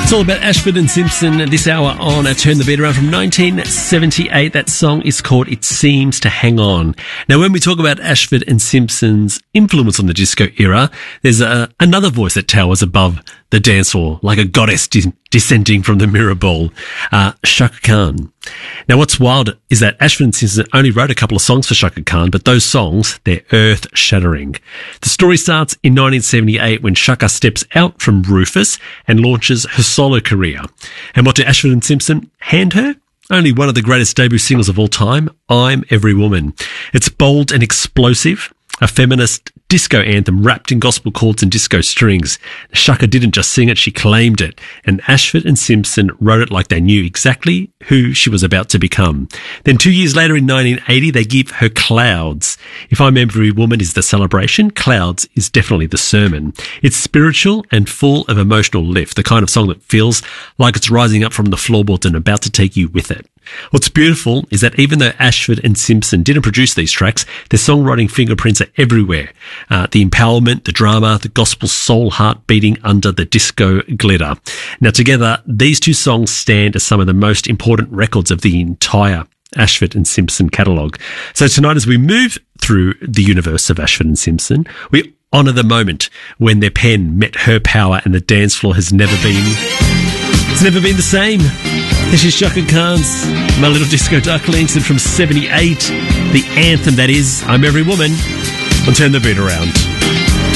It's all about Ashford and Simpson this hour on Turn the Beat Around from 1978. That song is called It Seems to Hang On. Now, when we talk about Ashford and Simpson's influence on the disco era, there's another voice that towers above the dance floor, like a goddess descending from the mirror ball, Chaka Khan. Now, what's wild is that Ashford and Simpson only wrote a couple of songs for Chaka Khan, but those songs, they're earth-shattering. The story starts in 1978 when Chaka steps out from Rufus and launches her solo career. And what do Ashford and Simpson hand her? Only one of the greatest debut singles of all time, I'm Every Woman. It's bold and explosive, a feminist disco anthem wrapped in gospel chords and disco strings. Chaka didn't just sing it, she claimed it. And Ashford and Simpson wrote it like they knew exactly who she was about to become. Then 2 years later in 1980, they give her Clouds. If I'm Every Woman is the celebration, Clouds is definitely the sermon. It's spiritual and full of emotional lift, the kind of song that feels like it's rising up from the floorboards and about to take you with it. What's beautiful is that even though Ashford and Simpson didn't produce these tracks, their songwriting fingerprints are everywhere. The empowerment, the drama, the gospel soul heart beating under the disco glitter. Now together, these two songs stand as some of the most important records of the entire Ashford and Simpson catalogue. So tonight, as we move through the universe of Ashford and Simpson, we honour the moment when their pen met her power and the dance floor has never been the same. This is Chaka Khan's My Little Disco Ducklings, and from 78, the anthem that is I'm Every Woman on Turn the Beat Around.